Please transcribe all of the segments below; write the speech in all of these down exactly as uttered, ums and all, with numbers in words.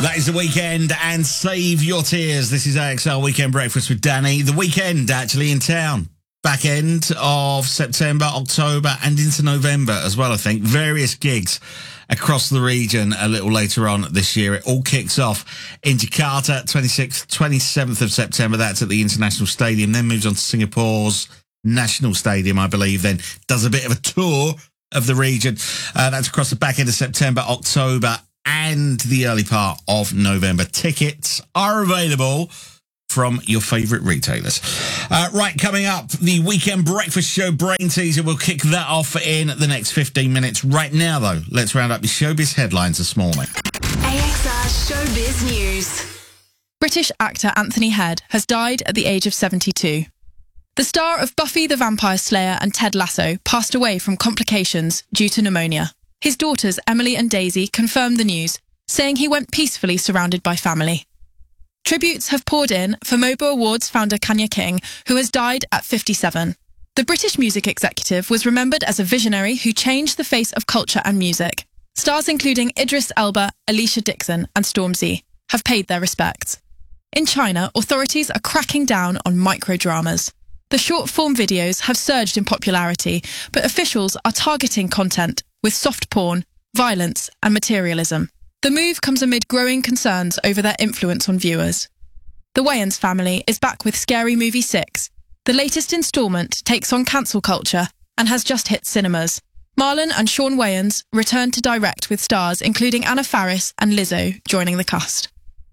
That is The Weekend and Save Your Tears. This is A X L Weekend Breakfast with Danny. The Weekend actually in town. Back end of September, October and into November as well, I think. Various gigs across the region a little later on this year. It all kicks off in Jakarta, twenty-sixth, twenty-seventh of September. That's at the International Stadium. Then moves on to Singapore's National Stadium, I believe. Then does a bit of a tour of the region. Uh, that's across the back end of September, October and the early part of November. Tickets are available from your favourite retailers. Uh, right, coming up, the Weekend Breakfast Show Brain Teaser. We'll kick that off in the next fifteen minutes. Right now, though, let's round up the showbiz headlines this morning. A X R Showbiz News. British actor Anthony Head has died at the age of seventy-two. The star of Buffy the Vampire Slayer and Ted Lasso passed away from complications due to pneumonia. His daughters Emily and Daisy confirmed the news, saying he went peacefully surrounded by family. Tributes have poured in for Mobo Awards founder Kanya King, who has died at fifty-seven. The British music executive was remembered as a visionary who changed the face of culture and music. Stars including Idris Elba, Alicia Dixon and Stormzy have paid their respects. In China, authorities are cracking down on microdramas. The short-form videos have surged in popularity, but officials are targeting content with soft porn, violence and materialism. The move comes amid growing concerns over their influence on viewers. The Wayans family is back with Scary Movie six. The latest instalment takes on cancel culture and has just hit cinemas. Marlon and Sean Wayans return to direct with stars including Anna Faris and Lizzo joining the cast.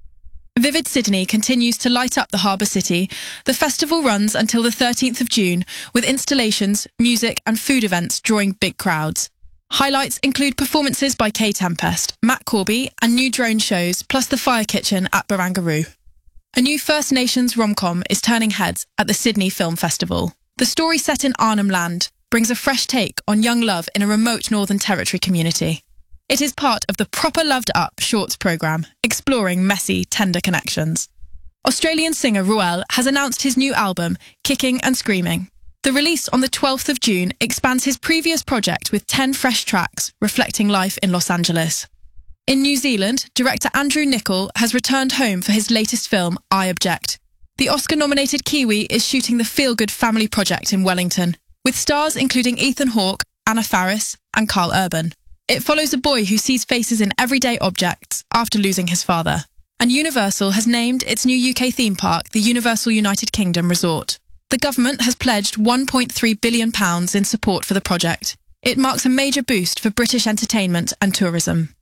Vivid Sydney continues to light up the harbour city. The festival runs until the thirteenth of June with installations, music and food events drawing big crowds. Highlights include performances by K-Tempest, Matt Corby and new drone shows, plus the Fire Kitchen at Barangaroo. A new First Nations rom-com is turning heads at the Sydney Film Festival. The story set in Arnhem Land brings a fresh take on young love in a remote Northern Territory community. It is part of the Proper Loved Up Shorts programme, exploring messy, tender connections. Australian singer Ruel has announced his new album, Kicking and Screaming. The release on the twelfth of June expands his previous project with ten fresh tracks reflecting life in Los Angeles. In New Zealand, director Andrew Niccol has returned home for his latest film, I Object. The Oscar-nominated Kiwi is shooting the feel-good family project in Wellington, with stars including Ethan Hawke, Anna Faris and Carl Urban. It follows a boy who sees faces in everyday objects after losing his father. And Universal has named its new U K theme park the Universal United Kingdom Resort. The government has pledged one point three billion pounds in support for the project. It marks a major boost for British entertainment and tourism.